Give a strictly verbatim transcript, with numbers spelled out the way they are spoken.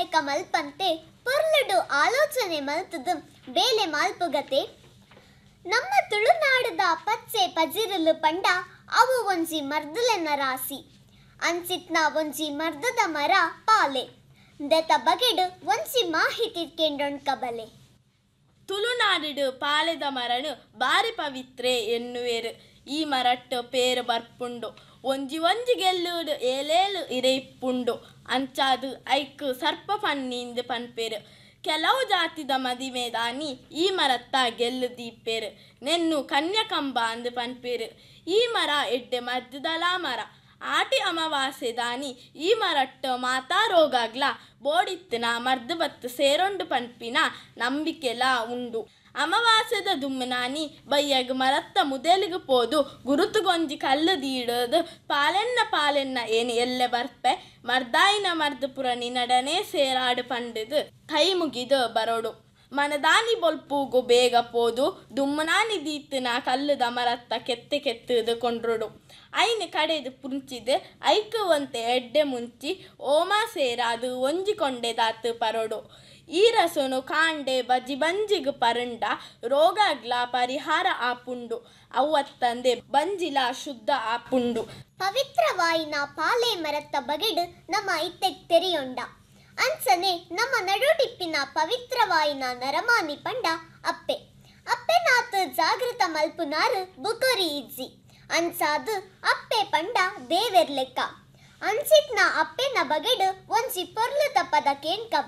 ಲೆಕ್ಕ ಮಲ್ಪಂತೆ ಪೊರ್ಲುಡು ಆಲೋಚನೆ ಮಲ್ತದು ಬೇಲೆ ಮಾಲ್ಪುಗತೆ. ನಮ್ಮ ತುಳುನಾಡದ ಪಚ್ಚೆ ಪಜಿರುಲು ಪಂಡ ಅವು ಒಂಜಿ ಮರ್ದಲೆನ ರಾಸಿ ಅಂಚಿತ್ನ ಒಂಜಿ ಮರ್ದದ ಮರ ಪಾಲೆ ದೆತ ಬಗೆಡು ಒಂಜಿ ಮಾಹಿತಿ ಕೇಂಡೊಂಡ್ ಕಬಲೆ. ತುಳುನಾಡು ಪಾಲೆದ ಮರನು ಬಾರಿ ಪವಿತ್ರೆ ಎನ್ನುವೆರು. ಈ ಮರಟ್ಟು ಪೇರು ಬರ್ಪುಂಡು ಒಂಜಿ ಒಂಜಿ ಗೆಲ್ಲುಡು ಏಲೇಲು ಇರೆಯಿಪ್ಪುಂಡು ಅಂಚಾದು ಐಕ್ ಸರ್ಪ ಪನ್ನಿಂದು ಪನ್ಪೇರು. ಕೆಲವು ಜಾತಿದ ಮದಿಮೆದಾನಿ ಈ ಮರತ್ತ ಗೆಲ್ಲು ದೀಪೇರು ನೆನ್ನು ಕನ್ಯಕಂಬ ಅಂದು ಪನ್ಪೇರು. ಈ ಮರ ಎಡ್ಡೆ ಮದ್ದದಲ ಮರ ಆಟಿ ಅಮಾವಾಸ್ಯೆ ದಾನಿ ಈ ಮರಟ್ಟು ಮಾತಾ ರೋಗಾಗ್ಲ ಬೋಡಿತ್ತಿನ ಮರ್ದು ಬತ್ತು ಸೇರೊಂಡು ಪನ್ಪಿನ ನಂಬಿಕೆಲ ಉಂಡು. ಅಮಾವಾಸ್ಯದ ದುಮ್ಮನಾನಿ ಬಯ್ಯಗ್ ಮರತ್ತ ಮುದೆಲಿಗು ಪೋದು ಗುರುತುಗೊಂಜಿ ಕಲ್ಲು ದೀಡೋದು ಪಾಲೆನ್ನ ಪಾಲೆನ್ನ ಏನು ಎಲ್ಲೆ ಬರ್ಪೆ ಮರ್ದಾಯಿನ ಮರ್ದು ಪುರ ನಿನಡನೆ ಸೇರಾಡು ಪಂಡಿದು ಕೈ ಮುಗಿದು ಬರೋಡು. ಮನದಾನಿ ಬೊಲ್ಪುಗು ಬೇಗ ಪೋದು ದುಮ್ಮನಾನಿ ದೀತಿನ ಕಲ್ಲುದ ಮರತ್ತ ಕೆತ್ತೆ ಕೆತ್ತದು ಕೊಂಡ್ರುಡು. ಐನು ಕಡೆದು ಪುಂಚಿದು ಐಕು ಒಂತೆ ಎಡ್ಡೆ ಮುಂಚಿ ಓಮ ಸೇರಾದು ಒಂಜಿ ಕೊಂಡೆದಾತು ಪರೋಡು. ಈ ರಸನು ಕಾಂಡೆ ಬಜಿ ಬಂಜಿಗು ಪರಂಡ ರೋಗಾಗ್ಲ ಪರಿಹಾರ ಆಪುಂಡು ಅವತ್ತಂದೆ ಬಂಜಿಲ ಶುದ್ಧ ಆಪುಂಡು. ಪವಿತ್ರವಾಯಿನ ಪಾಲೆ ಮರತ್ತ ಬಗೆಡು ನಮ್ಮ ಇತ್ತೆಗ್ ತೆರೆಯೊಂಡ ಅಂಚನೆ ನಮ್ಮ ನಡುಟಿಪ್ಪಿನ ಪವಿತ್ರವಾಯಿನ ನರಮಾನಿ ಪಂಡ ಅಪ್ಪೆ ಅಪ್ಪೆನಾತ್ ಜಾಗೃತ ಮಲ್ಪುನಾರು ಬುಕೊರಿ ಇಜ್ಜಿ ಅಂಚಾದು ಅಪ್ಪೆ ಪಂಡ ದೇವೆರ್ ಲೆಕ್ಕ ಅಂಚಿತ್ನ ಅಪ್ಪೆನ ಬಗೆಡು ಒಂಜಿ ಪೊರ್ಲು ತಪ್ಪದ ಕೇನ್ಕ